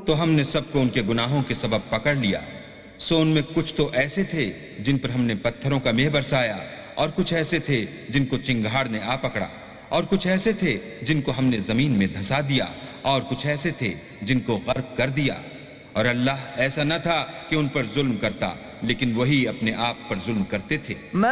तो हमने सबको उनके गुनाहों के सबब पकड़ लिया। सो उनमें कुछ तो ऐसे थे जिन पर हमने पत्थरों का मेह बरसाया, और कुछ ऐसे थे जिनको चिंगार ने आ पकड़ा, और कुछ ऐसे थे जिनको हमने जमीन में धंसा दिया, और कुछ ऐसे थे जिनको गर्क कर दिया। और अल्लाह ऐसा न था कि उन पर जुल्म करता, लेकिन वही अपने आप पर जुल्म करते थे।